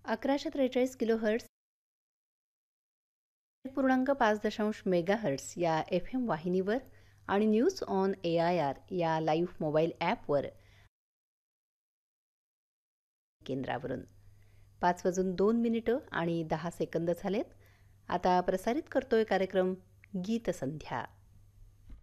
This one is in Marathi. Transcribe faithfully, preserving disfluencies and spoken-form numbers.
अकराशे त्रेचाळीस किलो हर्ट्स पूर्णांक पाच दशांश मेगा हर्ट्स या एफ एम वाहिनीवर आणि news on A I R या लाईव्ह मोबाईल ॲपवर केंद्रावरून पाच वाजून दोन मिनिटं आणि दहा सेकंद झालेत. आता प्रसारित करतोय कार्यक्रम गीतसंध्या.